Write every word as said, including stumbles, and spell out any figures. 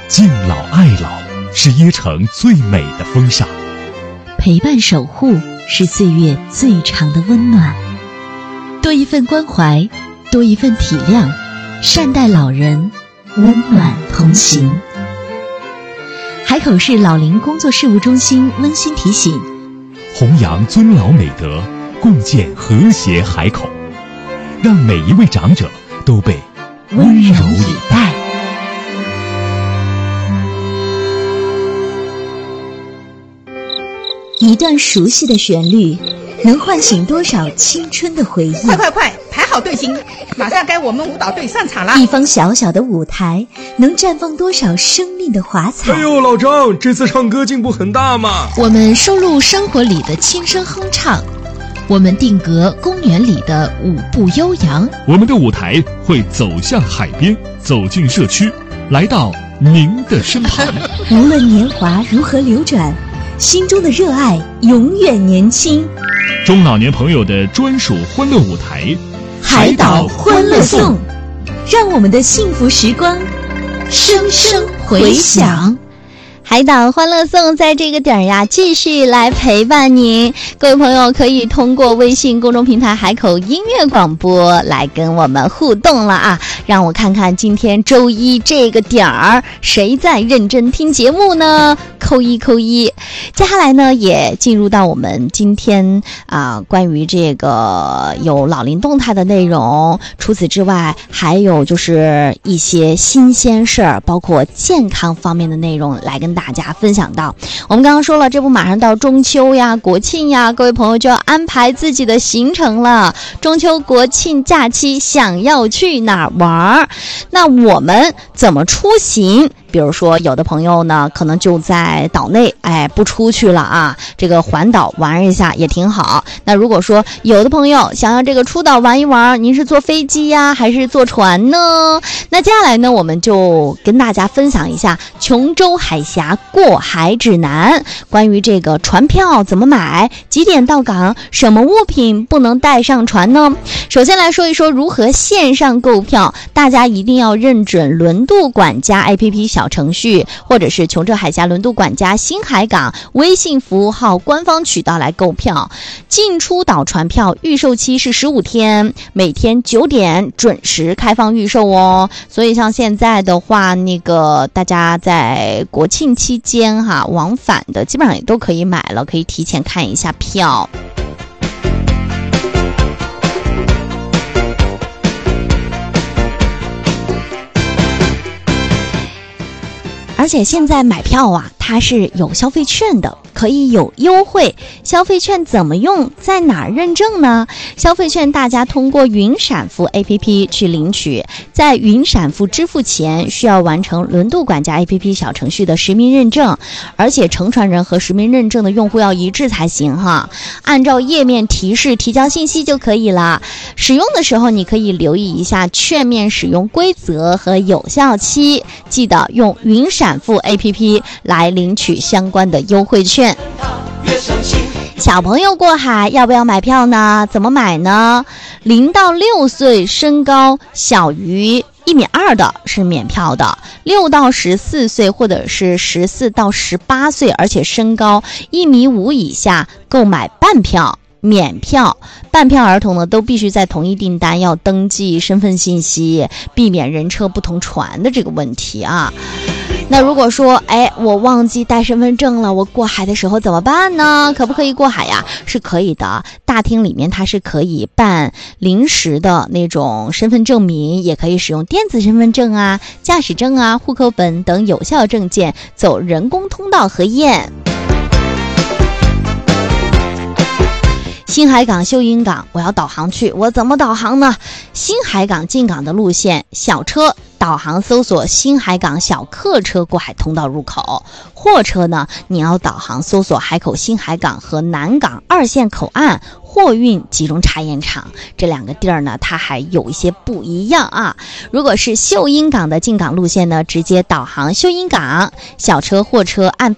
敬老爱老是椰城最美的风尚， 陪伴守护是岁月最长的温暖。多一份关怀，多一份体谅，善待老人，温暖同行。海口市老龄工作事务中心温馨提醒： 弘扬尊老美德，共建和谐海口，让每一位长者都被温柔以待。 一段熟悉的旋律，能唤醒多少青春的回忆？ 快快快，排好队形，马上该我们舞蹈队上场了。 一方小小的舞台，能绽放多少生命的华彩？ 哎呦，老张，这次唱歌进步很大嘛！ 我们收录生活里的轻声哼唱，我们定格公园里的舞步悠扬， 我们的舞台会走向海边，走进社区，来到您的身旁。 无论年华如何流转，心中的热爱永远年轻。 中老年朋友的专属欢乐舞台， 海岛欢乐颂，让我们的幸福时光声声回响。海岛欢乐颂在这个点儿呀，继续来陪伴您。各位朋友可以通过微信公众平台海口音乐广播来跟我们互动了啊！让我看看今天周一这个点儿谁在认真听节目呢？扣一扣一。接下来呢，也进入到我们今天啊、呃、关于这个有老龄动态的内容。除此之外，还有就是一些新鲜事儿，包括健康方面的内容来跟大家分享到。我们刚刚说了，这不马上到中秋呀、国庆呀，各位朋友就要安排自己的行程了。中秋国庆假期想要去哪儿玩？那我们怎么出行？比如说有的朋友呢可能就在岛内，哎，不出去了啊，这个环岛玩一下也挺好。那如果说有的朋友想要这个出岛玩一玩，您是坐飞机呀还是坐船呢？那接下来呢，我们就跟大家分享一下琼州海峡过海指南，关于这个船票怎么买，几点到港，什么物品不能带上船呢？首先来说一说如何线上购票，大家一定要认准轮渡管家 A P P 小程序，或者是琼州海峡轮渡管家新海港微信服务号官方渠道来购票。进出岛船票预售期是十五天，每天九点准时开放预售哦。所以像现在的话，那个大家在国庆期间哈往返的基本上也都可以买了，可以提前看一下票。而且现在买票啊，它是有消费券的，可以有优惠。消费券怎么用，在哪儿认证呢？消费券大家通过云闪付 A P P 去领取，在云闪付支付前需要完成轮渡管家 A P P 小程序的实名认证，而且乘船人和实名认证的用户要一致才行哈。按照页面提示提交信息就可以了。使用的时候你可以留意一下券面使用规则和有效期，记得用云闪付 A P P 来领取相关的优惠券。小朋友过海要不要买票呢？怎么买呢？零到六岁身高小于一米二的是免票的，六到十四岁或者是十四到十八岁，而且身高一米五以下购买半票免票。半票儿童呢都必须在同一订单要登记身份信息，避免人车不同船的这个问题啊。那如果说哎我忘记带身份证了，我过海的时候怎么办呢？可不可以过海呀？是可以的，大厅里面它是可以办临时的那种身份证明，也可以使用电子身份证啊、驾驶证啊、户口本等有效证件走人工通道核验。新海港秀英港，我要导航去，我怎么导航呢？新海港进港的路线，小车导航搜索新海港小客车过海通道入口，货车呢你要导航搜索海口新海港和南港二线口岸货运集中查验场，这两个地儿呢它还有一些不一样啊。如果是秀英港的进港路线呢，直接导航秀英港，小车货车按